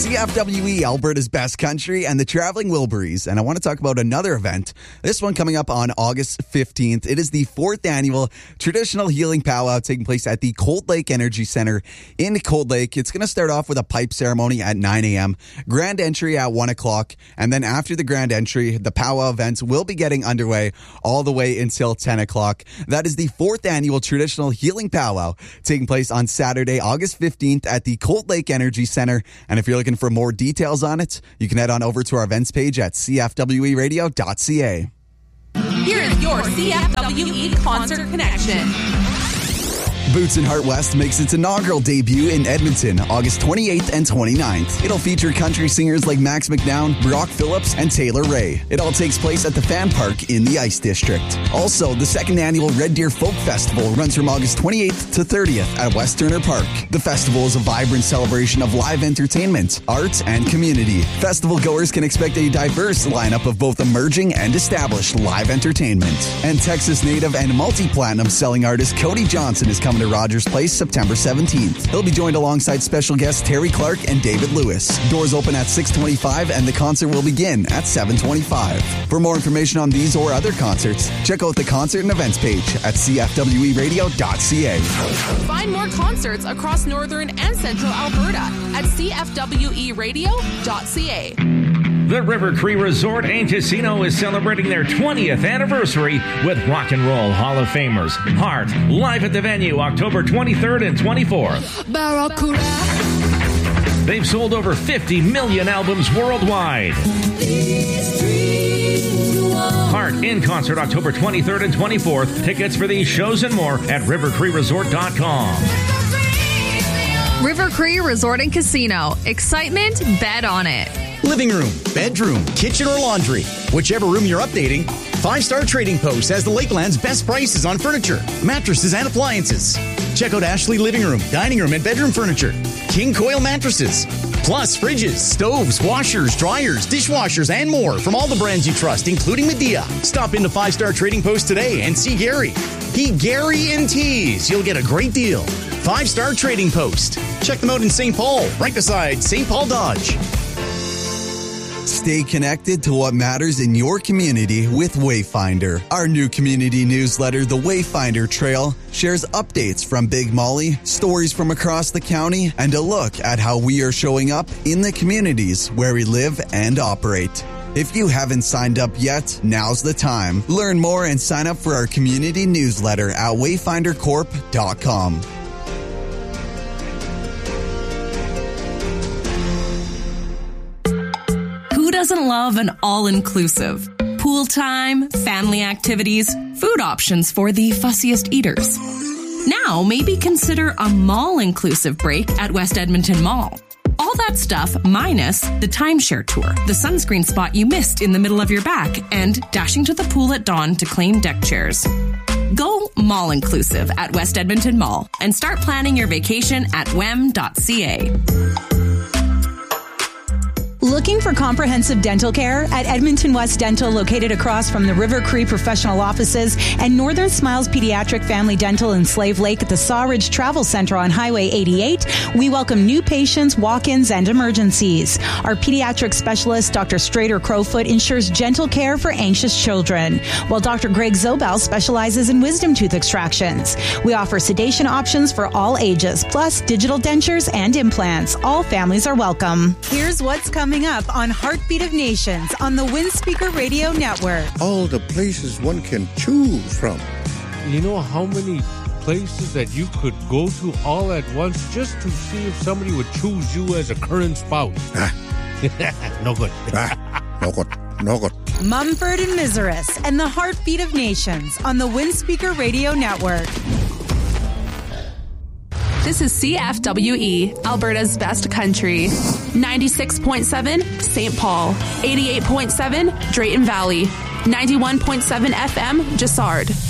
CFWE, Alberta's best country, and the Traveling Wilburys. And I want to talk about another event. This one coming up on August 15th. It is the 4th annual Traditional Healing Powwow taking place at the Cold Lake Energy Center in Cold Lake. It's going to start off with a pipe ceremony at 9 a.m., grand entry at 1 o'clock, and then after the grand entry, the powwow events will be getting underway all the way until 10 o'clock. That is the 4th annual Traditional Healing Powwow taking place on Saturday, August 15th at the Cold Lake Energy Center. And if you're looking for more details on it, you can head on over to our events page at cfweradio.ca. Here is your CFWE Concert Connection. Boots and Heart West makes its inaugural debut in Edmonton, August 28th and 29th. It'll feature country singers like Max McNown, Brock Phillips, and Taylor Ray. It all takes place at the Fan Park in the Ice District. Also, the 2nd annual Red Deer Folk Festival runs from August 28th to 30th at West Turner Park. The festival is a vibrant celebration of live entertainment, art, and community. Festival goers can expect a diverse lineup of both emerging and established live entertainment. And Texas native and multi-platinum selling artist Cody Johnson is coming to Rogers Place September 17th. He'll be joined alongside special guests Terry Clark and David Lewis. Doors open at 6:25 and the concert will begin at 7:25. For more information on these or other concerts, check out the concert and events page at cfweradio.ca. Find more concerts across northern and central Alberta at cfweradio.ca. The River Cree Resort and Casino is celebrating their 20th anniversary with Rock and Roll Hall of Famers Heart, live at the venue October 23rd and 24th. They've sold over 50 million albums worldwide. Heart in concert October 23rd and 24th. Tickets for these shows and more at rivercreeresort.com. River Cree Resort and Casino. Excitement, bet on it. Living room, bedroom, kitchen, or laundry. Whichever room you're updating, 5-Star Trading Post has the Lakeland's best prices on furniture, mattresses, and appliances. Check out Ashley Living Room, Dining Room, and Bedroom Furniture. King Coil Mattresses. Plus fridges, stoves, washers, dryers, dishwashers, and more from all the brands you trust, including Medea. Stop into 5-Star Trading Post today and see Gary. He guarantees you'll get a great deal. 5-Star Trading Post. Check them out in St. Paul, right beside St. Paul Dodge. Stay connected to what matters in your community with Wayfinder. Our new community newsletter, The Wayfinder Trail, shares updates from Big Molly, stories from across the county, and a look at how we are showing up in the communities where we live and operate. If you haven't signed up yet, now's the time. Learn more and sign up for our community newsletter at wayfindercorp.com. Who doesn't love an all-inclusive? Pool time, family activities, food options for the fussiest eaters. Now, maybe consider a mall-inclusive break at West Edmonton Mall. All that stuff minus the timeshare tour, the sunscreen spot you missed in the middle of your back, and dashing to the pool at dawn to claim deck chairs. Go mall-inclusive at West Edmonton Mall and start planning your vacation at wem.ca. Looking for comprehensive dental care? At Edmonton West Dental, located across from the River Cree Professional Offices and Northern Smiles Pediatric Family Dental in Slave Lake at the Sawridge Travel Center on Highway 88, we welcome new patients, walk-ins, and emergencies. Our pediatric specialist, Dr. Strader Crowfoot, ensures gentle care for anxious children, while Dr. Greg Zobel specializes in wisdom tooth extractions. We offer sedation options for all ages, plus digital dentures and implants. All families are welcome. Here's what's coming up on Heartbeat of Nations on the Windspeaker Radio Network. All the places one can choose from. You know how many places that you could go to all at once just to see if somebody would choose you as a current spouse? No good. No good. No good. Mumford and Miseris and the Heartbeat of Nations on the Windspeaker Radio Network. This is CFWE, Alberta's best country. 96.7, St. Paul. 88.7, Drayton Valley. 91.7 FM, Jassard.